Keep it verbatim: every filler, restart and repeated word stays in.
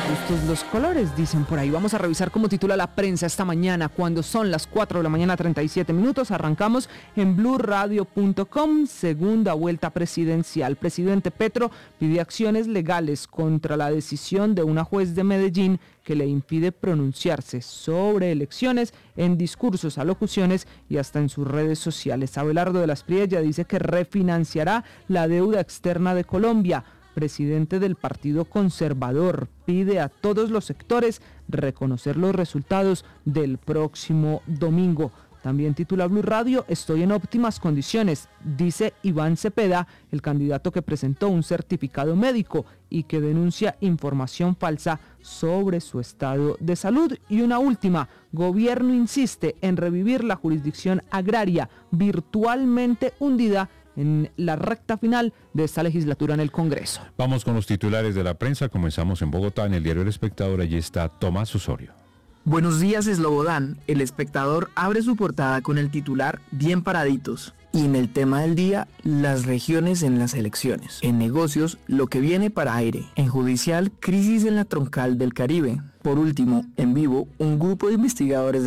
Gustos los colores, dicen por ahí. Vamos a revisar cómo titula la prensa esta mañana, cuando son las cuatro de la mañana, treinta y siete minutos. Arrancamos en blue radio punto com. Segunda vuelta presidencial. Presidente Petro pide acciones legales contra la decisión de una juez de Medellín que le impide pronunciarse sobre elecciones en discursos, alocuciones y hasta en sus redes sociales. Abelardo de las Priella dice que refinanciará la deuda externa de Colombia. Presidente del Partido Conservador pide a todos los sectores reconocer los resultados del próximo domingo. También titula Blue Radio, estoy en óptimas condiciones, dice Iván Cepeda, el candidato que presentó un certificado médico y que denuncia información falsa sobre su estado de salud. Y una última, gobierno insiste en revivir la jurisdicción agraria virtualmente hundida en la recta final de esta legislatura en el Congreso. Vamos con los titulares de la prensa. Comenzamos en Bogotá, en el diario El Espectador. Allí está Tomás Osorio. Buenos días, Slobodán. El Espectador abre su portada con el titular Bien paraditos. Y en el tema del día, las regiones en las elecciones. En negocios, lo que viene para aire. En judicial, crisis en la troncal del Caribe. Por último, en vivo, un grupo de investigadores